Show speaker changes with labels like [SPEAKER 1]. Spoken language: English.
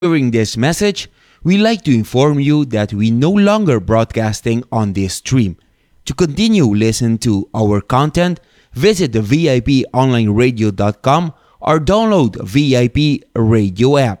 [SPEAKER 1] During this message, we like to inform you that we no longer broadcasting on this stream. To continue listen to our content, visit the VIPonlineradio.com or download VIP Radio app.